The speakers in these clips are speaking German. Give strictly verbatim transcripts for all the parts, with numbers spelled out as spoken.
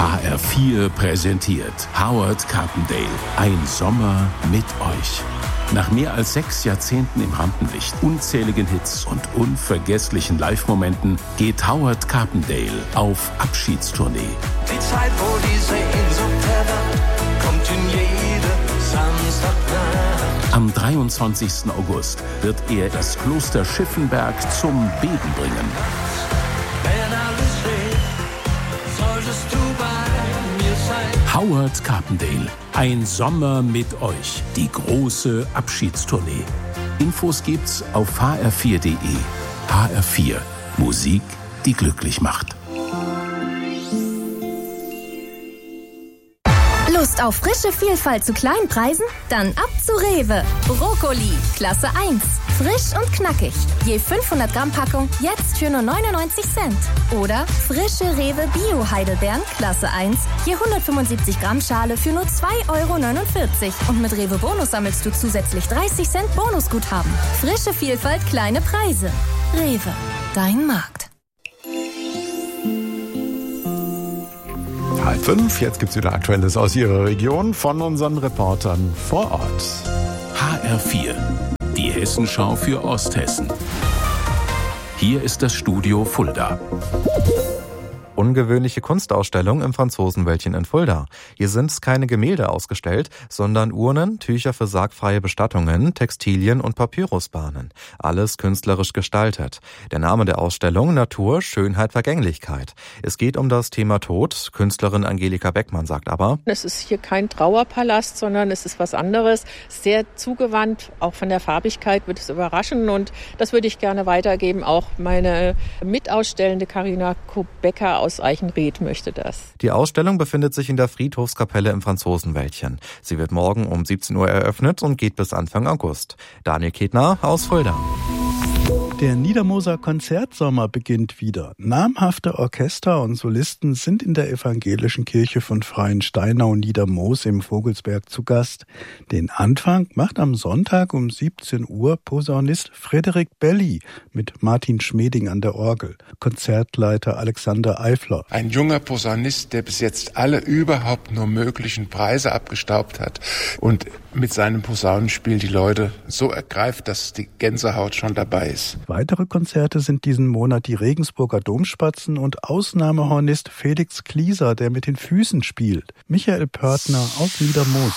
H R vier präsentiert Howard Carpendale. Ein Sommer mit euch. Nach mehr als sechs Jahrzehnten im Rampenlicht, unzähligen Hits und unvergesslichen Live-Momenten geht Howard Carpendale auf Abschiedstournee. Die Zeit, wo die Sehnsucht erwacht, kommt in jede Samstagnacht. Am dreiundzwanzigsten August wird er das Kloster Schiffenberg zum Beben bringen. Wenn alles steht, solltest du bei mir sein. Howard Carpendale. Ein Sommer mit euch. Die große Abschiedstournee. Infos gibt's auf h r vier punkt d e. H R vier. Musik, die glücklich macht. Lust auf frische Vielfalt zu kleinen Preisen? Dann ab zu Rewe. Brokkoli, Klasse eins. Frisch und knackig. Je fünfhundert Gramm Packung, jetzt für nur neunundneunzig Cent. Oder frische Rewe Bio Heidelbeeren, Klasse eins. Je hundertfünfundsiebzig Gramm Schale für nur zwei Euro neunundvierzig. Und mit Rewe Bonus sammelst du zusätzlich dreißig Cent Bonusguthaben. Frische Vielfalt, kleine Preise. Rewe, dein Markt. Halb fünf, jetzt gibt's wieder Aktuelles aus Ihrer Region von unseren Reportern vor Ort. H R vier, die Hessenschau für Osthessen. Hier ist das Studio Fulda. Ungewöhnliche Kunstausstellung im Franzosenwäldchen in Fulda. Hier sind keine Gemälde ausgestellt, sondern Urnen, Tücher für sargfreie Bestattungen, Textilien und Papyrusbahnen. Alles künstlerisch gestaltet. Der Name der Ausstellung: Natur, Schönheit, Vergänglichkeit. Es geht um das Thema Tod. Künstlerin Angelika Beckmann sagt aber: Es ist hier kein Trauerpalast, sondern es ist was anderes. Sehr zugewandt, auch von der Farbigkeit wird es überraschen. Und das würde ich gerne weitergeben. Auch meine Mitausstellende Carina Becker aus Eichenried möchte das. Die Ausstellung befindet sich in der Friedhofskapelle im Franzosenwäldchen. Sie wird morgen um siebzehn Uhr eröffnet und geht bis Anfang August. Daniel Ketner aus Fulda. Der Niedermoser Konzertsommer beginnt wieder. Namhafte Orchester und Solisten sind in der evangelischen Kirche von Freiensteinau-Niedermoos im Vogelsberg zu Gast. Den Anfang macht am Sonntag um siebzehn Uhr Posaunist Frederik Belli mit Martin Schmeding an der Orgel, Konzertleiter Alexander Eifler. Ein junger Posaunist, der bis jetzt alle überhaupt nur möglichen Preise abgestaubt hat und mit seinem Posaunenspiel die Leute so ergreift, dass die Gänsehaut schon dabei ist. Weitere Konzerte sind diesen Monat die Regensburger Domspatzen und Ausnahmehornist Felix Klieser, der mit den Füßen spielt. Michael Pörtner aus Niedermoos.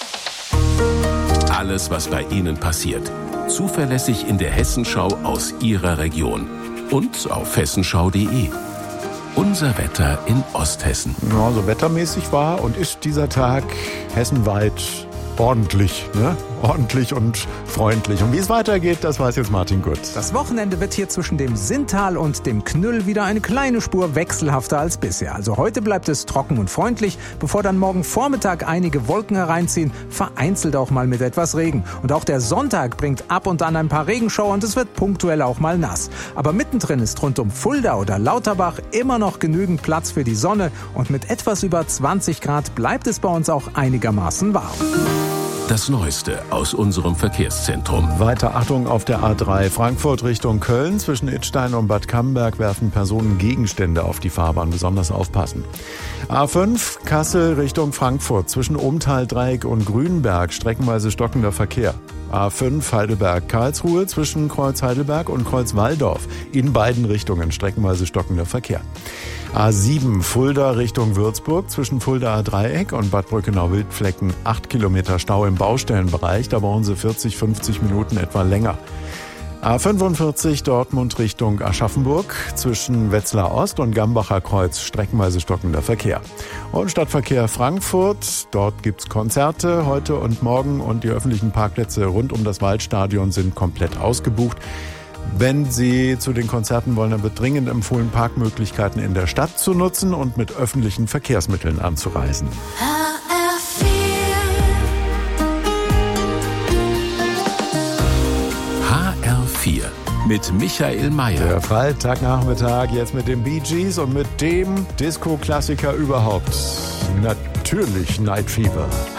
Alles, was bei Ihnen passiert. Zuverlässig in der Hessenschau aus Ihrer Region. Und auf hessenschau punkt de. Unser Wetter in Osthessen. Ja, so wettermäßig war und ist dieser Tag hessenweit ordentlich, ne? Ordentlich und freundlich. Und wie es weitergeht, das weiß jetzt Martin Gutz. Das Wochenende wird hier zwischen dem Sinntal und dem Knüll wieder eine kleine Spur wechselhafter als bisher. Also heute bleibt es trocken und freundlich, bevor dann morgen Vormittag einige Wolken hereinziehen, vereinzelt auch mal mit etwas Regen. Und auch der Sonntag bringt ab und an ein paar Regenschauer und es wird punktuell auch mal nass. Aber mittendrin ist rund um Fulda oder Lauterbach immer noch genügend Platz für die Sonne und mit etwas über zwanzig Grad bleibt es bei uns auch einigermaßen warm. Das Neueste aus unserem Verkehrszentrum. Weiter Achtung auf der A drei Frankfurt Richtung Köln. Zwischen Idstein und Bad Camberg werfen Personen Gegenstände auf die Fahrbahn. Besonders aufpassen. A fünf Kassel Richtung Frankfurt. Zwischen Omtal-Dreieck und Grünberg streckenweise stockender Verkehr. A fünf Heidelberg-Karlsruhe zwischen Kreuz Heidelberg und Kreuz Walldorf. In beiden Richtungen streckenweise stockender Verkehr. A sieben Fulda Richtung Würzburg zwischen Fuldaer Dreieck und Bad Brückenau-Wildflecken acht Kilometer Stau im Baustellenbereich. Da brauchen Sie vierzig, fünfzig Minuten etwa länger. A fünfundvierzig Dortmund Richtung Aschaffenburg zwischen Wetzlar Ost und Gambacher Kreuz streckenweise stockender Verkehr. Und Stadtverkehr Frankfurt, dort gibt's Konzerte heute und morgen und die öffentlichen Parkplätze rund um das Waldstadion sind komplett ausgebucht. Wenn Sie zu den Konzerten wollen, dann wird dringend empfohlen, Parkmöglichkeiten in der Stadt zu nutzen und mit öffentlichen Verkehrsmitteln anzureisen. H R vier mit Michael Mayer. Der Freitagnachmittag jetzt mit den Bee Gees und mit dem Disco-Klassiker überhaupt. Natürlich Night Fever.